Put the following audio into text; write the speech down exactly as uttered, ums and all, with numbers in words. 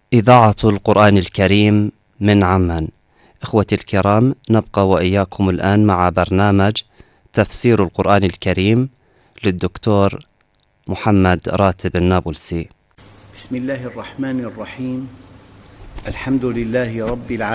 إذاعة القرآن الكريم من عمان. إخوتي الكرام، نبقى وإياكم الآن مع برنامج تفسير القرآن الكريم للدكتور محمد راتب النابلسي. بسم الله الرحمن الرحيم. الحمد لله رب العالمين.